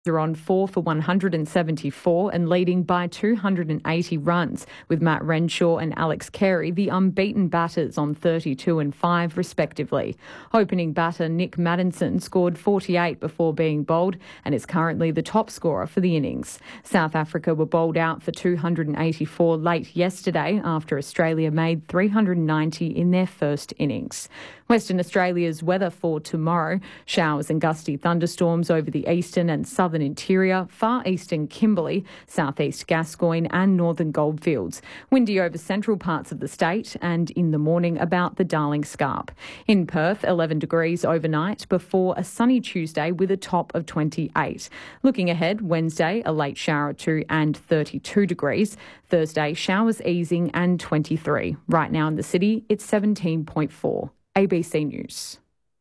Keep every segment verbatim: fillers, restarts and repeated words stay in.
Are on four for one hundred seventy-four and leading by two hundred eighty runs, with Matt Renshaw and Alex Carey the unbeaten batters on thirty-two and five respectively. Opening batter Nick Maddinson scored forty-eight before being bowled and is currently the top scorer for the innings. South Africa were bowled out for two hundred eighty-four late yesterday after Australia made three hundred ninety in their first innings. Western Australia's weather for tomorrow: showers and gusty thunderstorms over the eastern and southern interior, far eastern Kimberley, southeast Gascoyne and northern Goldfields. Windy over central parts of the state and in the morning about the Darling Scarp. In Perth, eleven degrees overnight before a sunny Tuesday with a top of twenty-eight. Looking ahead, Wednesday, a late shower or two and thirty-two degrees. Thursday, showers easing and twenty-three. Right now in the city, it's seventeen point four. A B C News.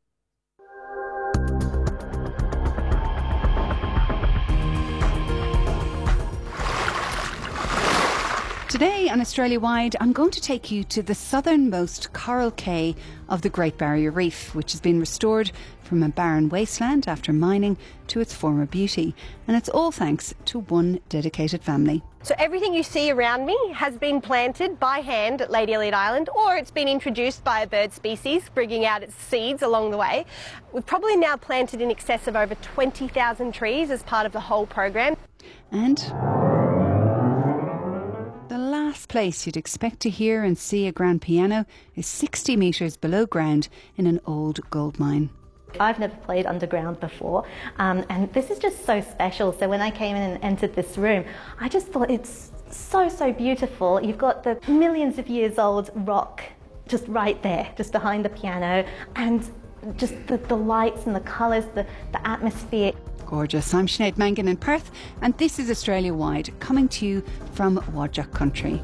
Today on Australia Wide, I'm going to take you to the southernmost coral cay of the Great Barrier Reef, which has been restored from a barren wasteland after mining to its former beauty. And it's all thanks to one dedicated family. So everything you see around me has been planted by hand at Lady Elliot Island, or it's been introduced by a bird species, bringing out its seeds along the way. We've probably now planted in excess of over twenty thousand trees as part of the whole program. And the last place you'd expect to hear and see a grand piano is sixty metres below ground in an old gold mine. I've never played underground before, um, and this is just so special. So when I came in and entered this room, I just thought it's so, so beautiful. You've got the millions of years old rock just right there, just behind the piano, and just the, the lights and the colours, the, the atmosphere. Gorgeous. I'm Sinead Mangan in Perth, and this is Australia Wide, coming to you from Wadjuk country.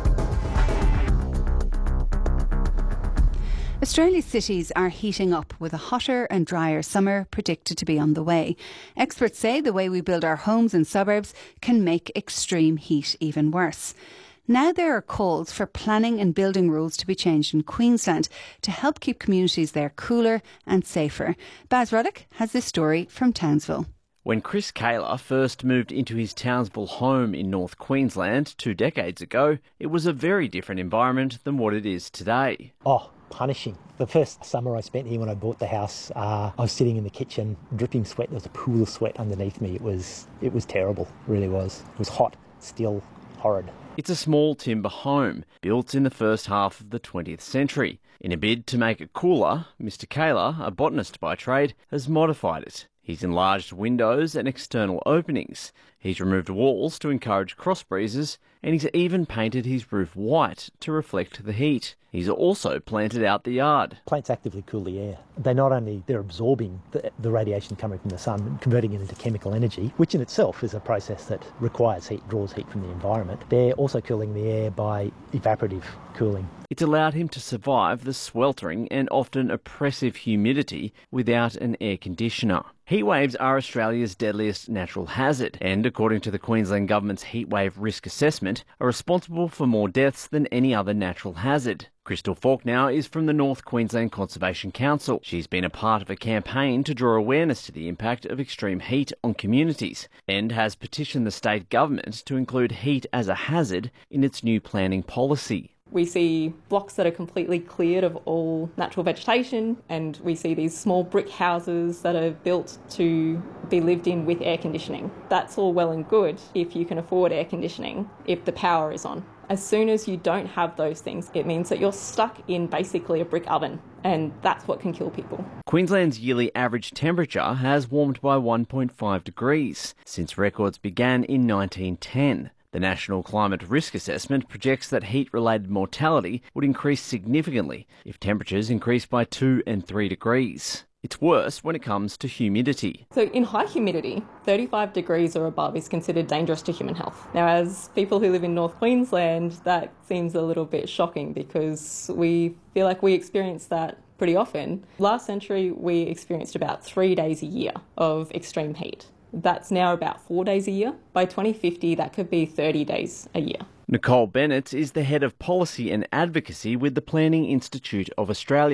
Australia's cities are heating up with a hotter and drier summer predicted to be on the way. Experts say the way we build our homes in suburbs can make extreme heat even worse. Now there are calls for planning and building rules to be changed in Queensland to help keep communities there cooler and safer. Baz Ruddock has this story from Townsville. When Chris Kaler first moved into his Townsville home in North Queensland two decades ago, it was a very different environment than what it is today. Oh, punishing. The first summer I spent here when I bought the house, uh, I was sitting in the kitchen, dripping sweat. There was a pool of sweat underneath me. It was, it was terrible, it really was. It was hot, still, horrid. It's a small timber home, built in the first half of the twentieth century. In a bid to make it cooler, Mister Kaler, a botanist by trade, has modified it. He's enlarged windows and external openings. He's removed walls to encourage cross breezes, and he's even painted his roof white to reflect the heat. He's also planted out the yard. Plants actively cool the air. They not only, they're absorbing the, the radiation coming from the sun and converting it into chemical energy, which in itself is a process that requires heat, draws heat from the environment. They're also cooling the air by evaporative cooling. It's allowed him to survive the sweltering and often oppressive humidity without an air conditioner. Heatwaves are Australia's deadliest natural hazard and, according to the Queensland Government's heatwave risk assessment, are responsible for more deaths than any other natural hazard. Crystal Falk now is from the North Queensland Conservation Council. She's been a part of a campaign to draw awareness to the impact of extreme heat on communities and has petitioned the state government to include heat as a hazard in its new planning policy. We see blocks that are completely cleared of all natural vegetation, and we see these small brick houses that are built to be lived in with air conditioning. That's all well and good if you can afford air conditioning, if the power is on. As soon as you don't have those things, it means that you're stuck in basically a brick oven, and that's what can kill people. Queensland's yearly average temperature has warmed by one point five degrees since records began in nineteen ten. The National Climate Risk Assessment projects that heat-related mortality would increase significantly if temperatures increase by two and three degrees. It's worse when it comes to humidity. So in high humidity, thirty-five degrees or above is considered dangerous to human health. Now, as people who live in North Queensland, that seems a little bit shocking because we feel like we experience that pretty often. Last century, we experienced about three days a year of extreme heat. That's now about four days a year. By twenty fifty, that could be thirty days a year. Nicole Bennett is the head of policy and advocacy with the Planning Institute of Australia.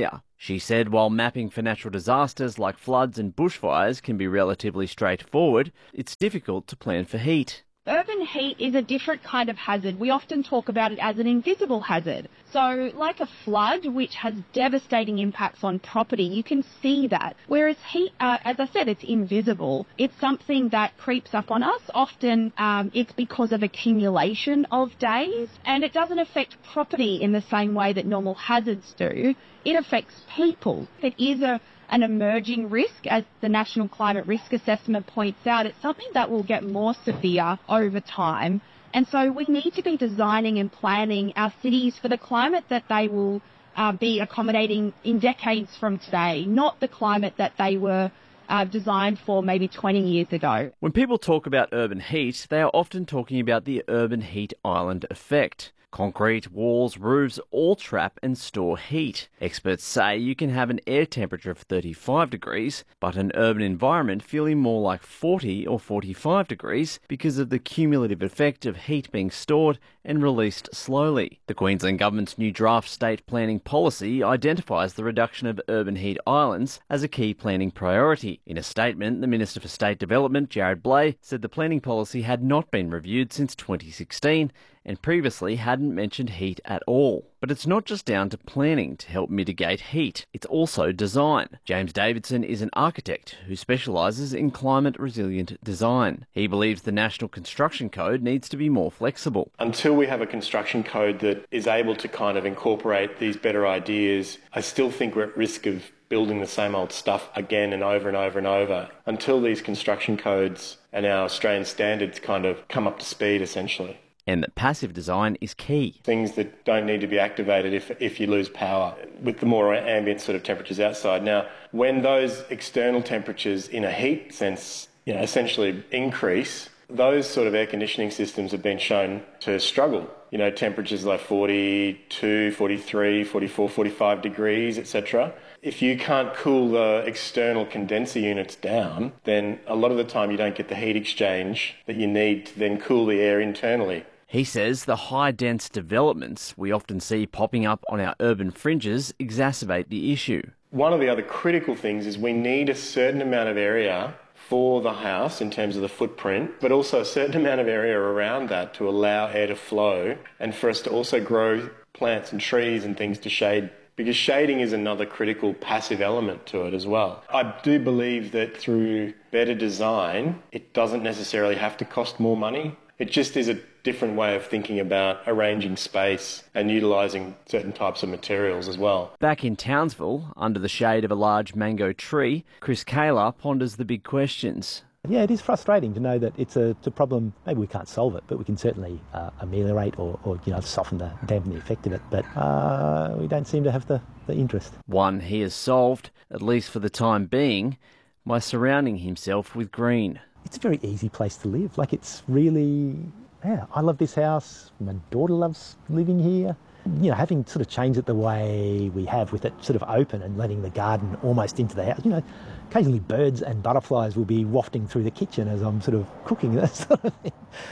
She said while mapping for natural disasters like floods and bushfires can be relatively straightforward, it's difficult to plan for heat. Urban heat is a different kind of hazard. We often talk about it as an invisible hazard. So like a flood, which has devastating impacts on property, you can see that. Whereas heat, uh, as I said, it's invisible. It's something that creeps up on us. Often um, it's because of accumulation of days, and it doesn't affect property in the same way that normal hazards do. It affects people. It is a an emerging risk, as the National Climate Risk Assessment points out. It's something that will get more severe over time. And so we need to be designing and planning our cities for the climate that they will uh, be accommodating in decades from today, not the climate that they were uh, designed for maybe twenty years ago. When people talk about urban heat, they are often talking about the urban heat island effect. Concrete, walls, roofs all trap and store heat. Experts say you can have an air temperature of thirty-five degrees, but an urban environment feeling more like forty or forty-five degrees because of the cumulative effect of heat being stored and released slowly. The Queensland Government's new draft state planning policy identifies the reduction of urban heat islands as a key planning priority. In a statement, the Minister for State Development, Jared Blay, said the planning policy had not been reviewed since twenty sixteen and previously hadn't mentioned heat at all. But it's not just down to planning to help mitigate heat, it's also design. James Davidson is an architect who specialises in climate-resilient design. He believes the National Construction Code needs to be more flexible. Until we have a construction code that is able to kind of incorporate these better ideas, I still think we're at risk of building the same old stuff again and over and over and over until these construction codes and our Australian standards kind of come up to speed, essentially. And that passive design is key. Things that don't need to be activated if if you lose power with the more ambient sort of temperatures outside. Now, when those external temperatures in a heat sense, you know, essentially increase, those sort of air conditioning systems have been shown to struggle. You know, temperatures like forty-two, forty-three, forty-four, forty-five degrees, et cetera. If you can't cool the external condenser units down, then a lot of the time you don't get the heat exchange that you need to then cool the air internally. He says the high-dense developments we often see popping up on our urban fringes exacerbate the issue. One of the other critical things is we need a certain amount of area for the house in terms of the footprint, but also a certain amount of area around that to allow air to flow and for us to also grow plants and trees and things to shade, because shading is another critical passive element to it as well. I do believe that through better design, it doesn't necessarily have to cost more money. It just is a different way of thinking about arranging space and utilising certain types of materials as well. Back in Townsville, under the shade of a large mango tree, Chris Kaler ponders the big questions. Yeah, it is frustrating to know that it's a, it's a problem. Maybe we can't solve it, but we can certainly uh, ameliorate or, or you know soften the dampen the effect of it. But uh, we don't seem to have the, the interest. One he has solved, at least for the time being, by surrounding himself with green. It's a very easy place to live. Like, it's really, yeah, I love this house. My daughter loves living here. You know, having sort of changed it the way we have with it sort of open and letting the garden almost into the house, you know, occasionally birds and butterflies will be wafting through the kitchen as I'm sort of cooking, that sort of thing.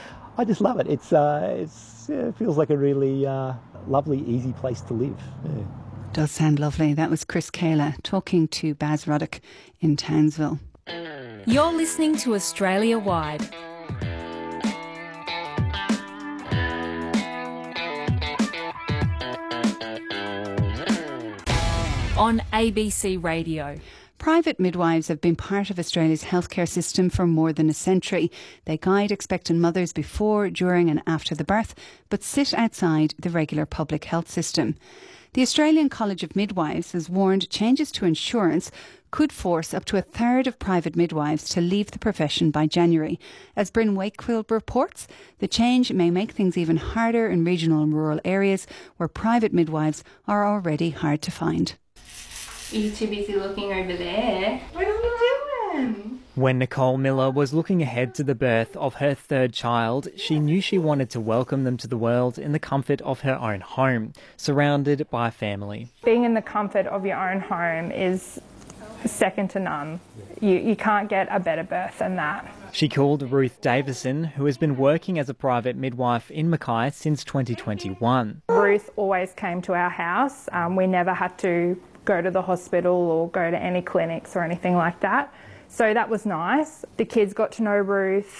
I just love it. It's, uh, it's, yeah, it feels like a really uh, lovely, easy place to live. Yeah. Does sound lovely. That was Chris Kaler talking to Baz Ruddock in Townsville. You're listening to Australia Wide. On A B C Radio. Private midwives have been part of Australia's healthcare system for more than a century. They guide expectant mothers before, during and after the birth, but sit outside the regular public health system. The Australian College of Midwives has warned changes to insurance could force up to a third of private midwives to leave the profession by January. As Bryn Wakefield reports, the change may make things even harder in regional and rural areas where private midwives are already hard to find. Are you too busy looking over there? What are you doing? When Nicole Miller was looking ahead to the birth of her third child, she knew she wanted to welcome them to the world in the comfort of her own home, surrounded by family. Being in the comfort of your own home is second to none. You, you can't get a better birth than that. She called Ruth Davison, who has been working as a private midwife in Mackay since twenty twenty-one. Ruth always came to our house. Um, we never had to go to the hospital or go to any clinics or anything like that. So that was nice. The kids got to know Ruth.